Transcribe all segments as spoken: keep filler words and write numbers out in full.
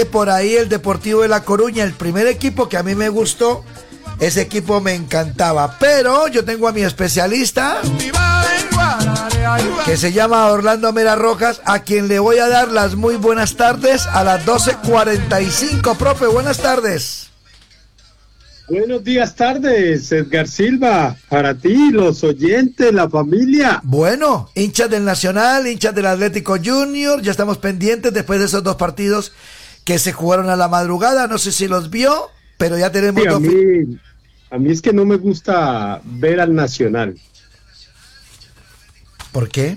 Por ahí el Deportivo de La Coruña, el primer equipo que a mí me gustó, ese equipo me encantaba, pero yo tengo a mi especialista que se llama Orlando Mera Rojas, a quien le voy a dar las muy buenas tardes a las doce cuarenta y cinco. Profe, buenas tardes. Buenos días, tardes, Edgar Silva, para ti, los oyentes, la familia. Bueno, hinchas del Nacional, hinchas del Atlético Junior, ya estamos pendientes después de esos dos partidos que se jugaron a la madrugada, no sé si los vio, pero ya tenemos sí, a dos... mí, a mí es que no me gusta ver al Nacional. ¿Por qué?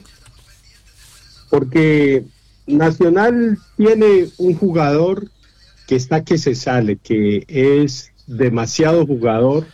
Porque Nacional tiene un jugador que está que se sale, que es demasiado jugador,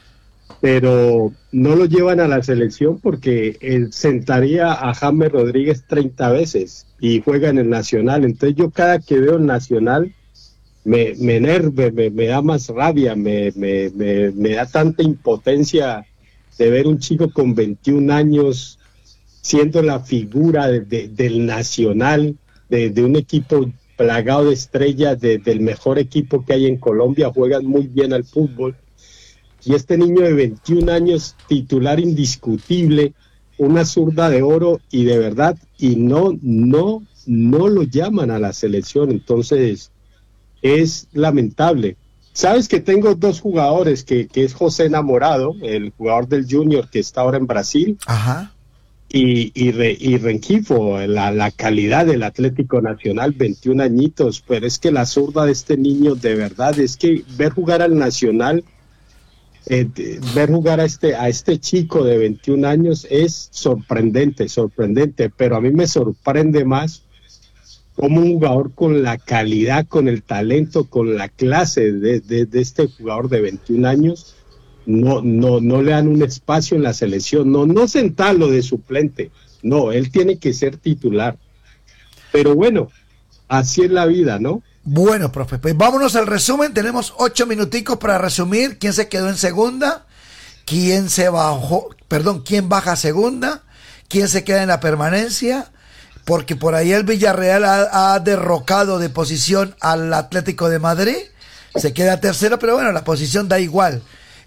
pero no lo llevan a la selección porque él sentaría a James Rodríguez treinta veces y juega en el Nacional. Entonces yo cada que veo el Nacional me, me enerve, me, me da más rabia, me, me, me, me da tanta impotencia de ver un chico con veintiún años siendo la figura de, de, del Nacional, de, de un equipo plagado de estrellas, de, del mejor equipo que hay en Colombia, juegan muy bien al fútbol, y este niño de veintiún años, titular indiscutible, una zurda de oro, y de verdad, y no, no, no lo llaman a la selección. Entonces es lamentable. Sabes que tengo dos jugadores, que, que es José Enamorado, el jugador del Junior que está ahora en Brasil. Ajá. Y, y, Re, y Rengifo, la, la calidad del Atlético Nacional, veintiún añitos, pero es que la zurda de este niño, de verdad, es que ver jugar al Nacional, eh, ver jugar a este, a este chico de veintiún años es sorprendente, sorprendente, pero a mí me sorprende más como un jugador con la calidad, con el talento, con la clase de, de, de este jugador de veintiún años, no, no, no le dan un espacio en la selección, no, no sentarlo de suplente, no, él tiene que ser titular. Pero bueno, así es la vida, ¿no? Bueno, profe, pues vámonos al resumen, tenemos ocho minuticos para resumir quién se quedó en segunda, quién se bajó, perdón, quién baja a segunda, quién se queda en la permanencia, porque por ahí el Villarreal ha, ha derrocado de posición al Atlético de Madrid, se queda tercero, pero bueno, la posición da igual.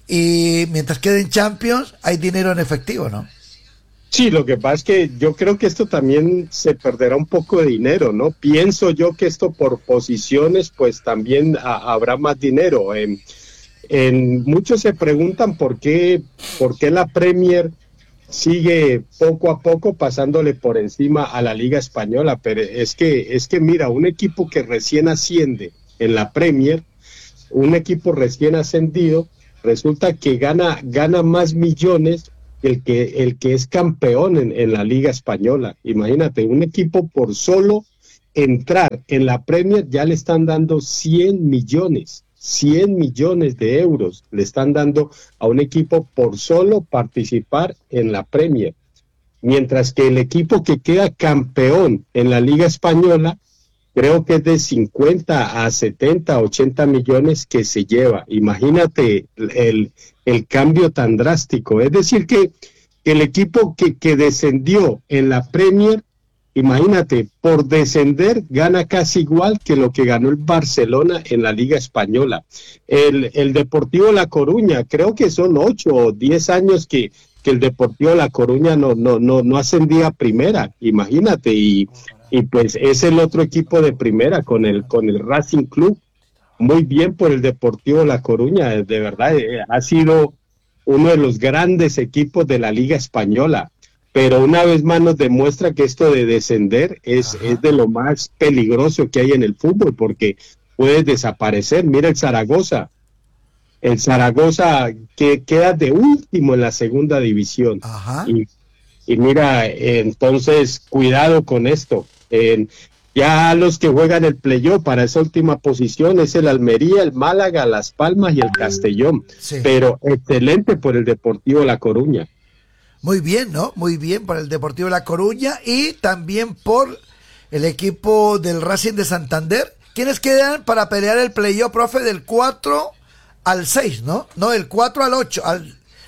Y mientras queden Champions, hay dinero en efectivo, ¿no? Sí, lo que pasa es que yo creo que esto también se perderá un poco de dinero, ¿no? Pienso yo que esto por posiciones, pues también a, habrá más dinero. En, en, muchos se preguntan por qué, por qué la Premier sigue poco a poco pasándole por encima a la Liga Española, pero es que, es que mira, un equipo que recién asciende en la Premier, un equipo recién ascendido, resulta que gana, gana más millones que el que, el que es campeón en, en la Liga Española. Imagínate, un equipo por solo entrar en la Premier ya le están dando cien millones, cien millones de euros le están dando a un equipo por solo participar en la Premier. Mientras que el equipo que queda campeón en la Liga Española, creo que es de cincuenta a setenta, ochenta millones que se lleva. Imagínate el, el cambio tan drástico. Es decir, que el equipo que, que descendió en la Premier, imagínate, por descender gana casi igual que lo que ganó el Barcelona en la Liga Española. El, el Deportivo La Coruña, creo que son ocho o diez años que, que el Deportivo La Coruña no, no, no, no ascendía a primera, imagínate, y Y pues es el otro equipo de primera con el con el Racing Club. Muy bien por el Deportivo La Coruña, de verdad, eh, ha sido uno de los grandes equipos de la Liga Española, pero una vez más nos demuestra que esto de descender es, es de lo más peligroso que hay en el fútbol, porque puedes desaparecer. Mira el Zaragoza, el Zaragoza que queda de último en la segunda división. Ajá. Y, y mira, eh, entonces cuidado con esto. Eh, ya los que juegan el playoff para esa última posición es el Almería, el Málaga, Las Palmas y el Castellón. Sí. Pero excelente por el Deportivo La Coruña. Muy bien, ¿no? Muy bien por el Deportivo La Coruña y también por el equipo del Racing de Santander. ¿Quiénes quedan para pelear el playoff, profe, del cuatro al seis, ¿no? No, del cuatro al ocho, al,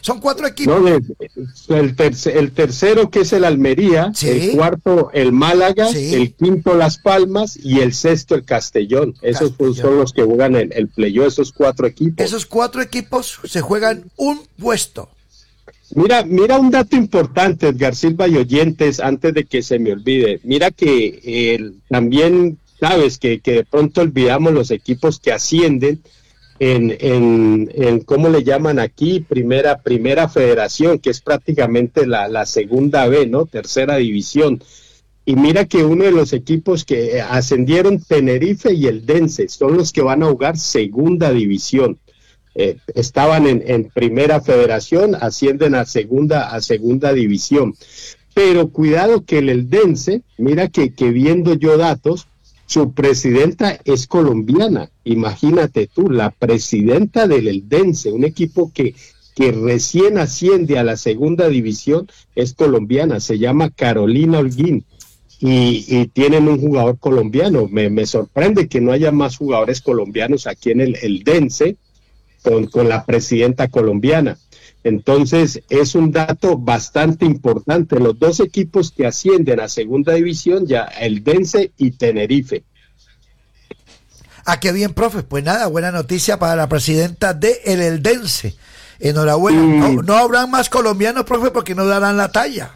Son cuatro equipos. No, el, tercer, el tercero que es el Almería, sí. El cuarto el Málaga, sí. El quinto Las Palmas y el sexto el Castellón. Esos Castellón. Son los que juegan el, el playoff, esos cuatro equipos. Esos cuatro equipos se juegan un puesto. Mira, mira un dato importante, Edgar Silva y oyentes, antes de que se me olvide. Mira que eh, también sabes que, que de pronto olvidamos los equipos que ascienden en, en, en ¿cómo le llaman aquí? Primera, primera federación, que es prácticamente la, la segunda B, ¿no? Tercera división. Y mira que uno de los equipos que ascendieron, Tenerife y el Dense, son los que van a jugar segunda división. Eh, estaban en, en primera federación, ascienden a segunda, a segunda división. Pero cuidado que el Eldense, mira que, que viendo yo datos, su presidenta es colombiana. Imagínate tú, la presidenta del Eldense, un equipo que, que recién asciende a la segunda división, es colombiana, se llama Carolina Holguín. Y, y tienen un jugador colombiano. Me, me sorprende que no haya más jugadores colombianos aquí en el Eldense, Con, con la presidenta colombiana. Entonces es un dato bastante importante. Los dos equipos que ascienden a segunda división, ya Eldense y Tenerife. Ah, qué bien, profe. Pues nada, buena noticia para la presidenta de el Eldense. Enhorabuena. Mm. No, no habrán más colombianos, profe, porque no darán la talla.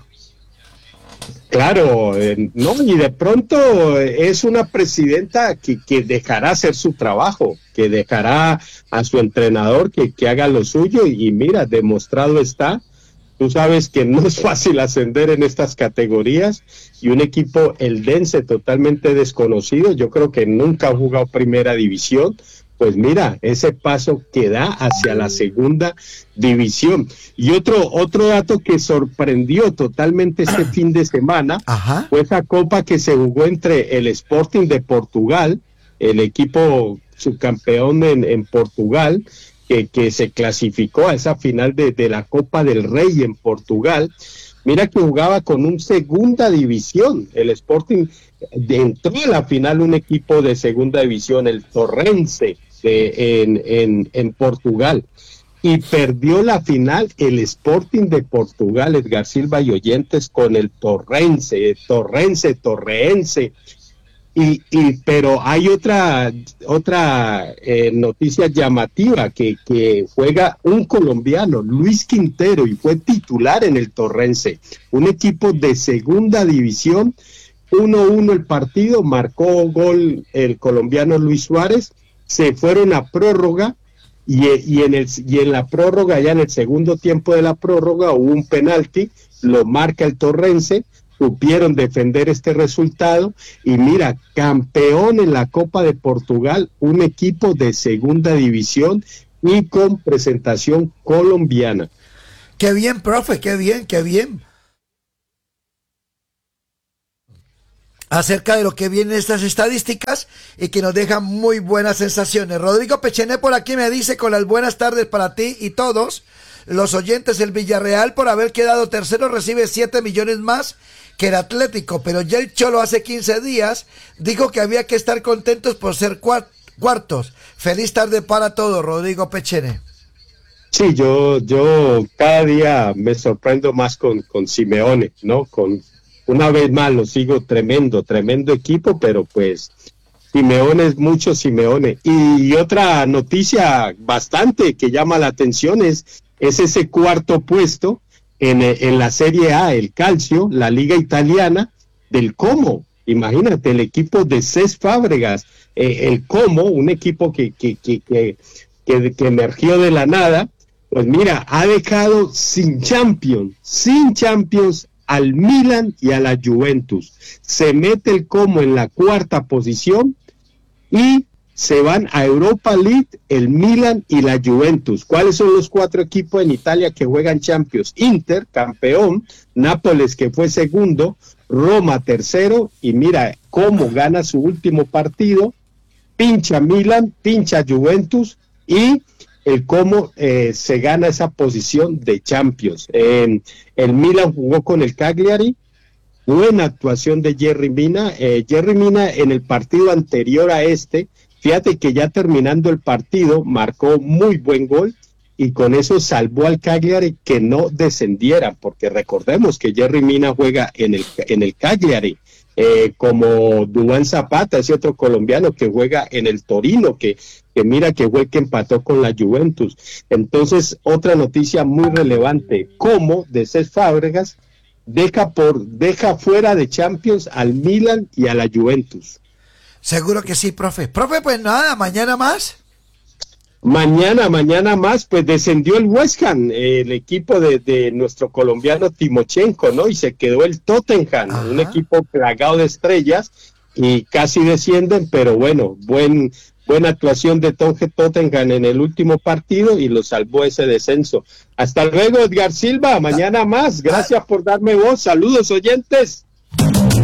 Claro, eh, no, y de pronto es una presidenta que, que dejará hacer su trabajo, que dejará a su entrenador que, que haga lo suyo, y, y mira, demostrado está. Tú sabes que no es fácil ascender en estas categorías, y un equipo eldense totalmente desconocido, yo creo que nunca ha jugado primera división. Pues mira, ese paso que da hacia la segunda división. Y otro otro dato que sorprendió totalmente este fin de semana, Ajá. fue esa copa que se jugó entre el Sporting de Portugal, el equipo subcampeón en, en Portugal, que, que se clasificó a esa final de, de la Copa del Rey en Portugal. Mira que jugaba con un segunda división, el Sporting entró a la final un equipo de segunda división, el Torrense, de, en, en, en Portugal, y perdió la final el Sporting de Portugal, Edgar Silva y oyentes, con el Torrense, Torrense, Torreense. Y, y pero hay otra otra eh, noticia llamativa, que, que juega un colombiano, Luis Quintero, y fue titular en el Torrense, un equipo de segunda división. uno uno el partido, marcó gol el colombiano Luis Suárez, se fueron a prórroga, y, y, en el, y en la prórroga, ya en el segundo tiempo de la prórroga, hubo un penalti, lo marca el Torrense, supieron defender este resultado, y mira, campeón en la Copa de Portugal, un equipo de segunda división y con presentación colombiana. Qué bien, profe, qué bien, qué bien. Acerca de lo que vienen estas estadísticas y que nos dejan muy buenas sensaciones. Rodrigo Pechené por aquí me dice: con las buenas tardes para ti y todos los oyentes. El Villarreal, por haber quedado tercero, recibe siete millones más que el Atlético, pero ya el Cholo hace quince días dijo que había que estar contentos por ser cuartos. Feliz tarde para todos, Rodrigo Pechené. Sí, yo, yo cada día me sorprendo más con, con Simeone, ¿no? Con Una vez más lo sigo, tremendo, tremendo equipo, pero pues Simeone es mucho Simeone. Y otra noticia bastante que llama la atención es, es ese cuarto puesto en, en la Serie A, el Calcio, la Liga Italiana, del Como. Imagínate, el equipo de Cesc Fábregas, eh, el Como, un equipo que, que, que, que, que, que emergió de la nada, pues mira, ha dejado sin Champions, sin Champions al Milan y a la Juventus. Se mete el Como en la cuarta posición y se van a Europa League el Milan y la Juventus. ¿Cuáles son los cuatro equipos en Italia que juegan Champions? Inter, campeón, Nápoles, que fue segundo, Roma, tercero, y mira cómo gana su último partido, pincha Milan, pincha Juventus, y el Como eh, se gana esa posición de Champions. Eh, el Milan jugó con el Cagliari, buena actuación de Yerry Mina. Eh, Yerry Mina en el partido anterior a este, fíjate que ya terminando el partido, marcó muy buen gol, y con eso salvó al Cagliari que no descendiera, porque recordemos que Jerry Mina juega en el, en el Cagliari, eh, como Duván Zapata, ese otro colombiano que juega en el Torino, que, que mira que fue el que empató con la Juventus. Entonces, otra noticia muy relevante, como de Cesc Fábregas deja, por, deja fuera de Champions al Milan y a la Juventus. Seguro que sí, profe. Profe, pues nada, mañana más. Mañana, mañana más, pues descendió el West Ham, eh, el equipo de, de nuestro colombiano Timochenko, ¿no? Y se quedó el Tottenham, Ajá. un equipo plagado de estrellas, y casi descienden, pero bueno, buen, buena actuación de Tonge Tottenham en el último partido y lo salvó ese descenso. Hasta luego, Edgar Silva, mañana más. Gracias por darme voz. Saludos, oyentes.